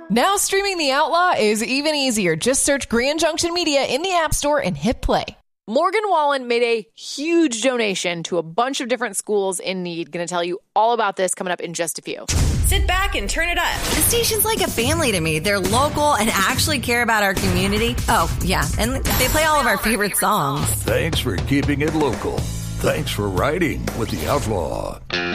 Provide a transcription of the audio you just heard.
Now streaming The Outlaw is even easier. Just search Grand Junction Media in the App Store and hit play. Morgan Wallen made a huge donation to a bunch of different schools in need. Going to tell you all about this coming up in just a few. Sit back and turn it up. The station's like a family to me. They're local and actually care about our community. Oh, yeah, and they play all of our favorite songs. Thanks for keeping it local. Thanks for riding with The Outlaw.